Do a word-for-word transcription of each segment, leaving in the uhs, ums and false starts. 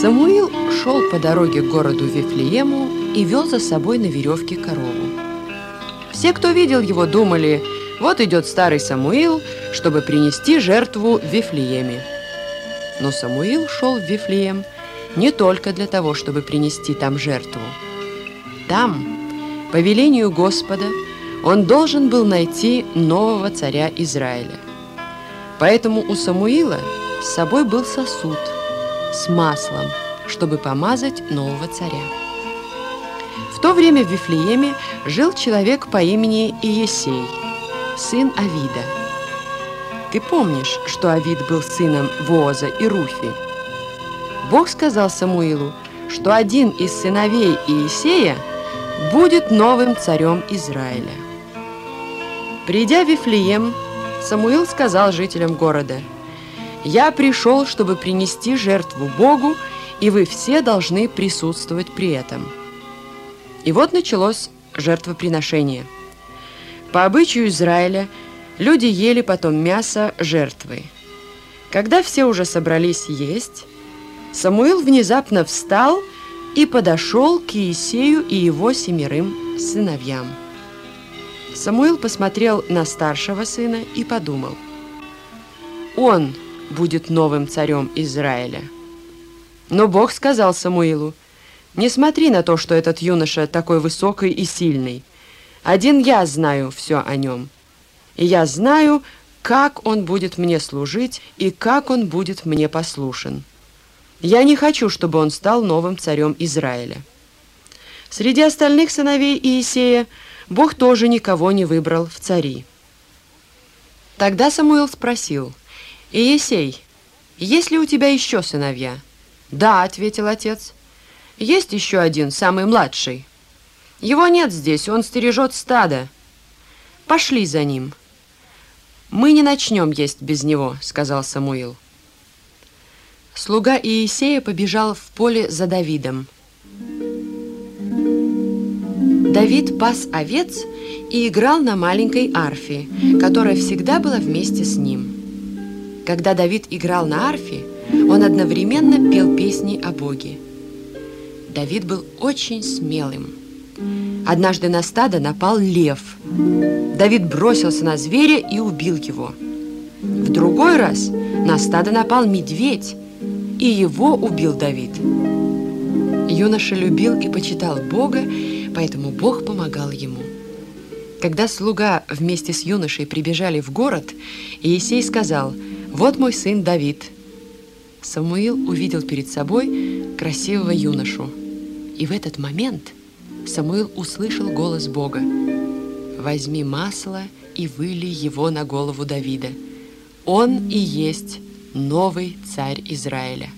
Самуил шел по дороге к городу Вифлеему и вел за собой на веревке корову. Все, кто видел его, думали: вот идет старый Самуил, чтобы принести жертву в Вифлееме. Но Самуил шел в Вифлеем не только для того, чтобы принести там жертву. Там, по велению Господа, он должен был найти нового царя Израиля. Поэтому у Самуила с собой был сосуд с маслом, чтобы помазать нового царя. В то время в Вифлееме жил человек по имени Иесей, сын Авида. Ты помнишь, что Авид был сыном Вооза и Руфи? Бог сказал Самуилу, что один из сыновей Иесея будет новым царем Израиля. Придя в Вифлеем, Самуил сказал жителям города: «Я пришел, чтобы принести жертву Богу, и вы все должны присутствовать при этом». И вот началось жертвоприношение. По обычаю Израиля люди ели потом мясо жертвы. Когда все уже собрались есть, Самуил внезапно встал и подошел к Иесею и его семерым сыновьям. Самуил посмотрел на старшего сына и подумал: он будет новым царем Израиля. Но Бог сказал Самуилу: не смотри на то, что этот юноша такой высокий и сильный. Один я знаю все о нем. И я знаю, как он будет мне служить и как он будет мне послушен. Я не хочу, чтобы он стал новым царем Израиля. Среди остальных сыновей Иесея Бог тоже никого не выбрал в цари. Тогда Самуил спросил: «Иесей, есть ли у тебя еще сыновья?» «Да», — ответил отец. «Есть еще один, самый младший. Его нет здесь, он стережет стадо. Пошли за ним». «Мы не начнем есть без него», — сказал Самуил. Слуга Иесея побежал в поле за Давидом. Давид пас овец и играл на маленькой арфе, которая всегда была вместе с ним. Когда Давид играл на арфе, он одновременно пел песни о Боге. Давид был очень смелым. Однажды на стадо напал лев. Давид бросился на зверя и убил его. В другой раз на стадо напал медведь, и его убил Давид. Юноша любил и почитал Бога, поэтому Бог помогал ему. Когда слуга вместе с юношей прибежали в город, Иесей сказал: «Вот мой сын Давид». Самуил увидел перед собой красивого юношу. И в этот момент Самуил услышал голос Бога: «Возьми масло и вылей его на голову Давида. Он и есть новый царь Израиля».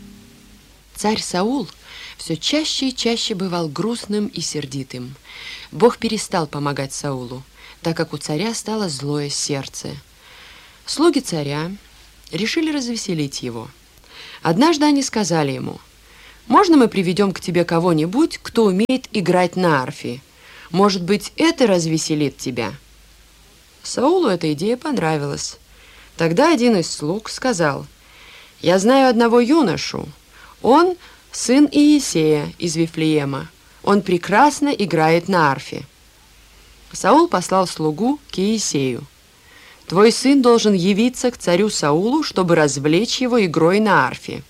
Царь Саул все чаще и чаще бывал грустным и сердитым. Бог перестал помогать Саулу, так как у царя стало злое сердце. Слуги царя решили развеселить его. Однажды они сказали ему: «Можно мы приведем к тебе кого-нибудь, кто умеет играть на арфе? Может быть, это развеселит тебя?» Саулу эта идея понравилась. Тогда один из слуг сказал: «Я знаю одного юношу. Он сын Иесея из Вифлеема. Он прекрасно играет на арфе». Саул послал слугу к Иесею: «Твой сын должен явиться к царю Саулу, чтобы развлечь его игрой на арфе».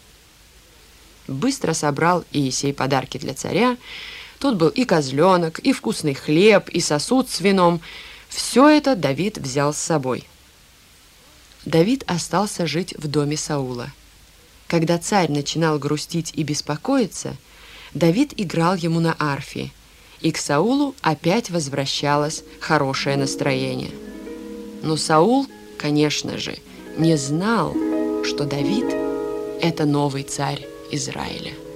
Быстро собрал Иесей подарки для царя. Тут был и козленок, и вкусный хлеб, и сосуд с вином. Все это Давид взял с собой. Давид остался жить в доме Саула. Когда царь начинал грустить и беспокоиться, Давид играл ему на арфе, и к Саулу опять возвращалось хорошее настроение. Но Саул, конечно же, не знал, что Давид – это новый царь Израиля.